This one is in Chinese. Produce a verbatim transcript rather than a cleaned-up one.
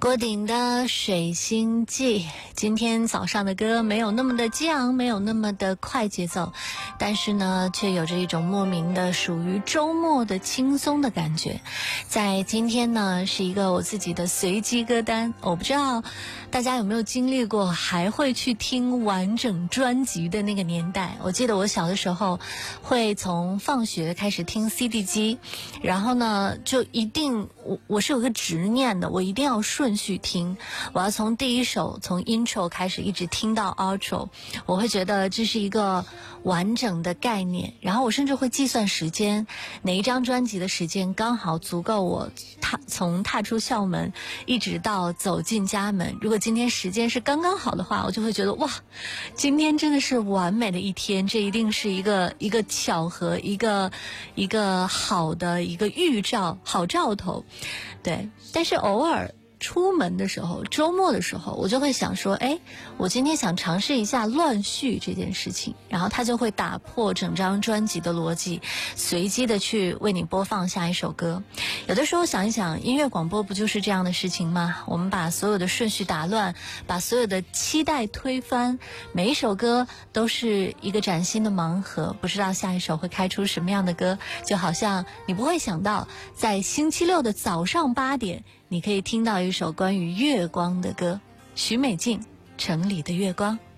郭顶的《水星记》，今天早上的歌没有那么的激昂，没有那么的快节奏，但是呢，却有着一种莫名的属于周末的轻松的感觉。在今天呢，是一个我自己的随机歌单，我不知道大家有没有经历过还会去听完整专辑的那个年代。我记得我小的时候会从放学开始听 C D 机，然后呢，就一定我我是有个执念的，我一定要顺序听，我要从第一首从 intro 开始一直听到 outro， 我会觉得这是一个完整的概念。然后我甚至会计算时间，哪一张专辑的时间刚好足够我踏从踏出校门一直到走进家门。如果今天时间是刚刚好的话，我就会觉得哇，今天真的是完美的一天，这一定是一个一个巧合，一个一个好的一个预兆，好兆头。对，但是偶尔出门的时候，周末的时候，我就会想说，哎，我今天想尝试一下乱序这件事情，然后它就会打破整张专辑的逻辑，随机的去为你播放下一首歌。有的时候想一想，音乐广播不就是这样的事情吗？我们把所有的顺序打乱，把所有的期待推翻，每一首歌都是一个崭新的盲盒，不知道下一首会开出什么样的歌。就好像你不会想到，在星期六的早上八点，你可以听到一首关于月光的歌，许美静《城里的月光》。